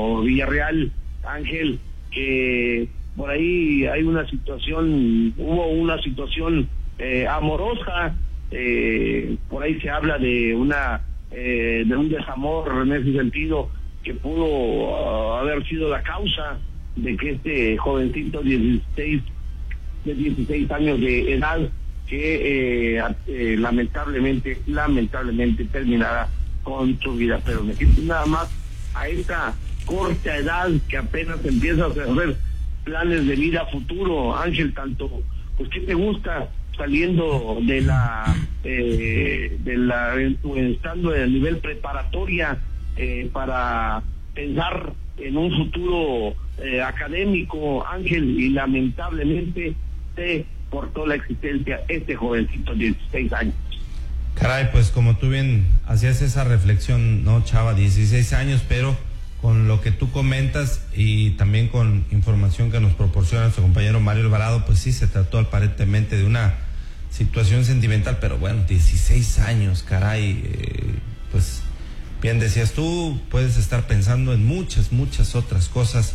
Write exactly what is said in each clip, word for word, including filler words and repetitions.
Centro Villarreal, Ángel, que por ahí hay una situación, hubo una situación eh, amorosa, eh, por ahí se habla de una eh, de un desamor en ese sentido que pudo uh, haber sido la causa de que este jovencito dieciséis, de dieciséis años de edad, que eh, eh, lamentablemente, lamentablemente terminara con su vida. Pero me siento nada más a esta corta edad que apenas empieza a hacer planes de vida futuro, Ángel, tanto, pues, ¿qué te gusta saliendo de la, eh, de la, estando en el nivel preparatoria, eh, para pensar en un futuro eh, académico, Ángel, y lamentablemente se cortó la existencia este jovencito de dieciséis años? Caray, pues como tú bien hacías esa reflexión, ¿no, Chava? dieciséis años, pero con lo que tú comentas y también con información que nos proporciona nuestro compañero Mario Alvarado, pues sí, se trató aparentemente de una situación sentimental, pero bueno, dieciséis años, caray, eh, pues bien decías tú, puedes estar pensando en muchas, muchas otras cosas,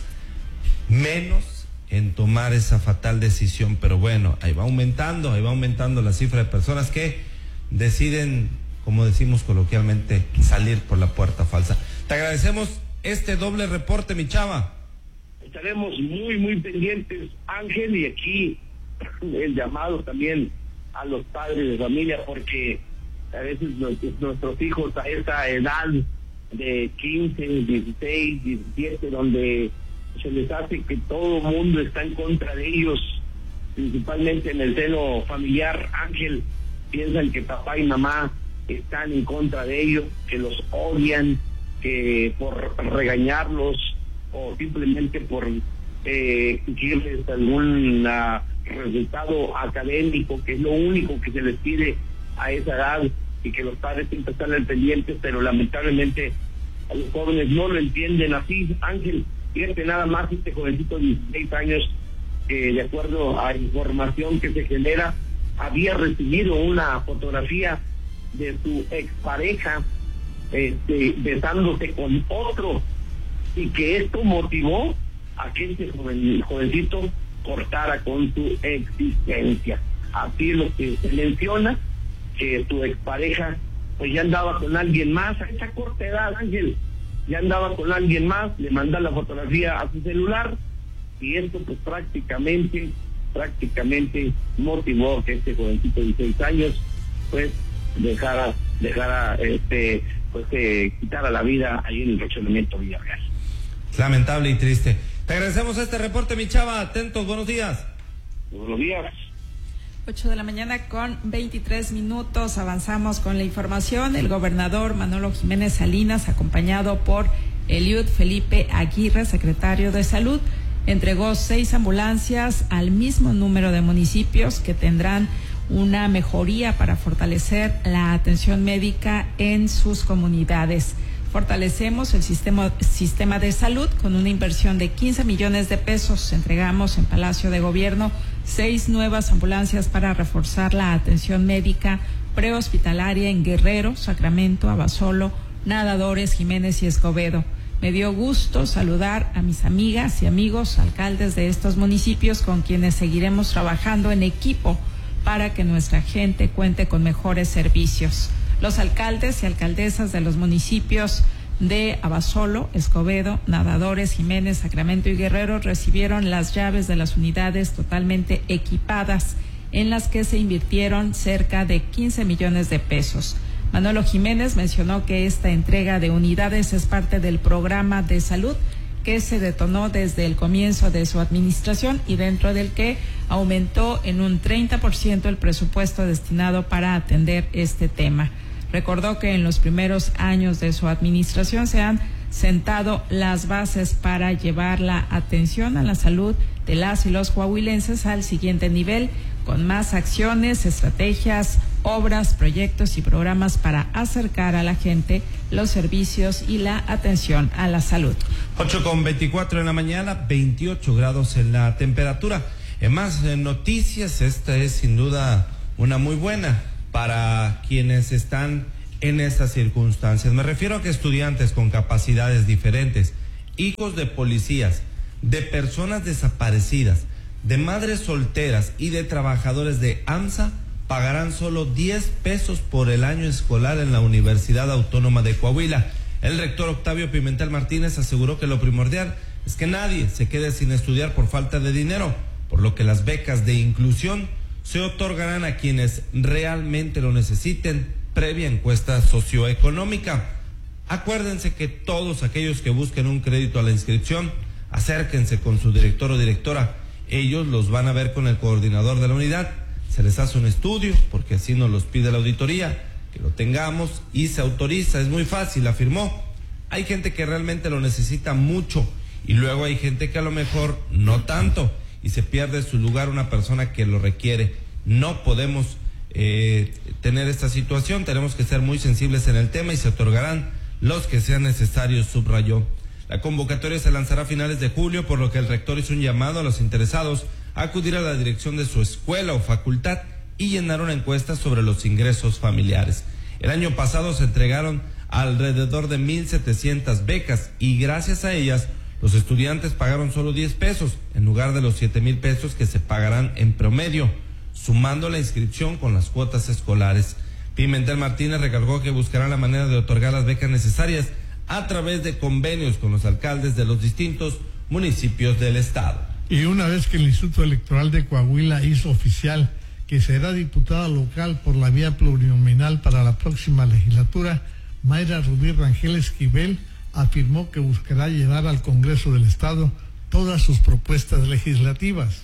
menos en tomar esa fatal decisión, pero bueno, ahí va aumentando, ahí va aumentando la cifra de personas que deciden, como decimos coloquialmente, salir por la puerta falsa. Te agradecemos este doble reporte, mi Chava. Estaremos muy, muy pendientes, Ángel, y aquí el llamado también a los padres de familia, porque a veces nuestros hijos a esa edad de quince, dieciséis, diecisiete, donde se les hace que todo el mundo está en contra de ellos, principalmente en el seno familiar, Ángel, piensan que papá y mamá están en contra de ellos, que los odian, que por regañarlos o simplemente por eh, exigirles algún uh, resultado académico, que es lo único que se les pide a esa edad, y que los padres siempre están al pendiente, pero lamentablemente a los jóvenes no lo entienden así, Ángel. Fíjate nada más, este jovencito de dieciséis años, que de acuerdo a información que se genera, había recibido una fotografía de su expareja este, besándose con otro, y que esto motivó a que este joven, jovencito cortara con su existencia. Así es lo que se menciona, que su expareja pues ya andaba con alguien más a esa corta edad, Ángel, ya andaba con alguien más, le manda la fotografía a su celular, y esto pues prácticamente prácticamente motivó que este jovencito de dieciséis años pues dejara dejara este pues eh, quitara la vida ahí en el fraccionamiento Villarreal. Lamentable y triste. Te agradecemos este reporte, mi Chava. Atentos, buenos días. Buenos días. ocho de la mañana con veintitrés minutos, avanzamos con la información. El gobernador Manolo Jiménez Salinas, acompañado por Eliud Felipe Aguirre, secretario de Salud, entregó seis ambulancias al mismo número de municipios que tendrán una mejoría para fortalecer la atención médica en sus comunidades. Fortalecemos el sistema, sistema de salud con una inversión de quince millones de pesos. Entregamos en Palacio de Gobierno seis nuevas ambulancias para reforzar la atención médica prehospitalaria en Guerrero, Sacramento, Abasolo, Nadadores, Jiménez y Escobedo. Me dio gusto saludar a mis amigas y amigos alcaldes de estos municipios, con quienes seguiremos trabajando en equipo para que nuestra gente cuente con mejores servicios. Los alcaldes y alcaldesas de los municipios de Abasolo, Escobedo, Nadadores, Jiménez, Sacramento y Guerrero recibieron las llaves de las unidades totalmente equipadas, en las que se invirtieron cerca de quince millones de pesos. Manolo Jiménez mencionó que esta entrega de unidades es parte del programa de salud que se detonó desde el comienzo de su administración, y dentro del que aumentó en un treinta por ciento el presupuesto destinado para atender este tema. Recordó que en los primeros años de su administración se han sentado las bases para llevar la atención a la salud de las y los coahuilenses al siguiente nivel, con más acciones, estrategias, obras, proyectos y programas para acercar a la gente los servicios y la atención a la salud. ocho con veinticuatro en la mañana, veintiocho grados en la temperatura. En más noticias, esta es sin duda una muy buena para quienes están en estas circunstancias. Me refiero a que estudiantes con capacidades diferentes hijos de policías, de personas desaparecidas, de madres solteras y de trabajadores de AMSA pagarán solo diez pesos por el año escolar en la Universidad Autónoma de Coahuila. El rector Octavio Pimentel Martínez aseguró que lo primordial es que nadie se quede sin estudiar por falta de dinero, por lo que las becas de inclusión se otorgarán a quienes realmente lo necesiten, previa encuesta socioeconómica. Acuérdense que todos aquellos que busquen un crédito a la inscripción, acérquense con su director o directora. Ellos los van a ver con el coordinador de la unidad. Se les hace un estudio, porque así nos los pide la auditoría, que lo tengamos y se autoriza. Es muy fácil, afirmó. Hay gente que realmente lo necesita mucho y luego hay gente que a lo mejor no tanto y se pierde su lugar una persona que lo requiere. No podemos eh, tener esta situación, tenemos que ser muy sensibles en el tema y se otorgarán los que sean necesarios, subrayó. La convocatoria se lanzará a finales de julio, por lo que el rector hizo un llamado a los interesados a acudir a la dirección de su escuela o facultad y llenar una encuesta sobre los ingresos familiares. El año pasado se entregaron alrededor de mil setecientas becas y gracias a ellas los estudiantes pagaron solo diez pesos en lugar de los siete mil pesos que se pagarán en promedio, sumando la inscripción con las cuotas escolares. Pimentel Martínez recalcó que buscará la manera de otorgar las becas necesarias a través de convenios con los alcaldes de los distintos municipios del estado. Y una vez que el Instituto Electoral de Coahuila hizo oficial que será diputada local por la vía plurinominal para la próxima legislatura, Mayra Rubí Rangel Esquivel afirmó que buscará llevar al Congreso del Estado todas sus propuestas legislativas.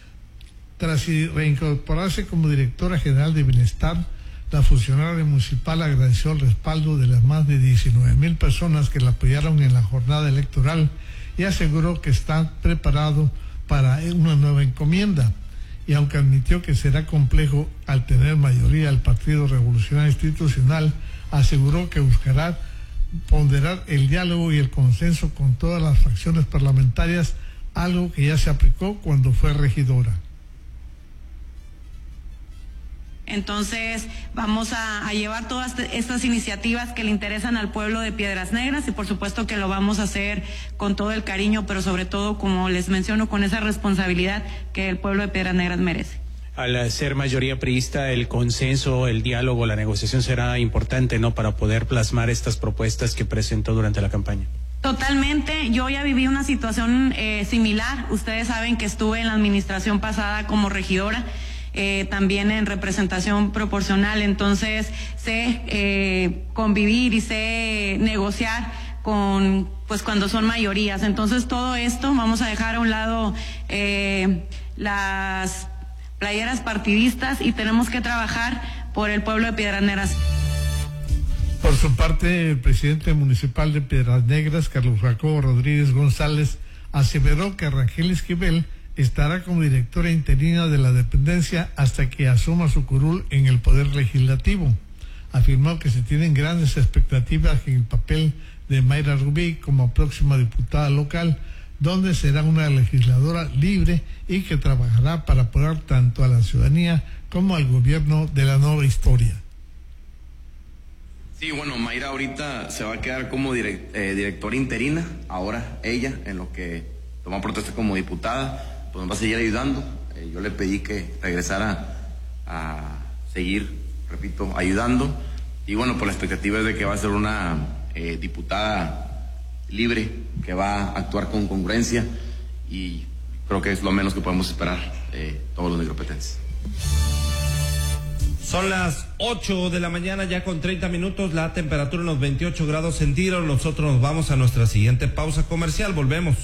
Tras reincorporarse como directora general de Bienestar, la funcionaria municipal agradeció el respaldo de las más de diecinueve mil personas que la apoyaron en la jornada electoral y aseguró que está preparado para una nueva encomienda. Y aunque admitió que será complejo al tener mayoría el Partido Revolucionario Institucional, aseguró que buscará ponderar el diálogo y el consenso con todas las fracciones parlamentarias, algo que ya se aplicó cuando fue regidora. Entonces vamos a, a llevar todas estas iniciativas que le interesan al pueblo de Piedras Negras y por supuesto que lo vamos a hacer con todo el cariño, pero sobre todo, como les menciono, con esa responsabilidad que el pueblo de Piedras Negras merece. Al ser mayoría priista, el consenso, el diálogo, la negociación será importante, ¿no?, para poder plasmar estas propuestas que presentó durante la campaña. Totalmente, yo ya viví una situación eh, similar. Ustedes saben que estuve en la administración pasada como regidora, eh, también en representación proporcional, entonces sé eh, convivir y sé negociar con, pues cuando son mayorías. Entonces todo esto vamos a dejar a un lado eh, las playeras partidistas y tenemos que trabajar por el pueblo de Piedras Negras. Por su parte, el presidente municipal de Piedras Negras, Carlos Jacobo Rodríguez González, aseveró que Rangel Esquivel estará como directora interina de la dependencia hasta que asuma su curul en el Poder Legislativo. Afirmó que se tienen grandes expectativas en el papel de Mayra Rubí como próxima diputada local, donde será una legisladora libre y que trabajará para apoyar tanto a la ciudadanía como al gobierno de la nueva historia. Sí, bueno, Mayra ahorita se va a quedar como direct, eh, directora interina, ahora ella, en lo que toma protesta como diputada, pues nos va a seguir ayudando. Eh, yo le pedí que regresara a seguir, repito, ayudando. Y bueno, pues la expectativa es de que va a ser una eh, diputada libre, que va a actuar con congruencia y creo que es lo menos que podemos esperar eh, todos los micropetenses. Son las ocho de la mañana ya con treinta minutos, la temperatura en los veintiocho grados centígrados. Nosotros nos vamos a nuestra siguiente pausa comercial, volvemos.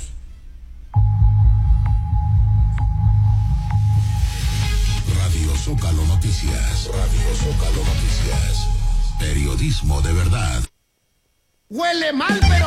Radio Zócalo Noticias, Radio Zócalo Noticias, periodismo de verdad. Huele mal, pero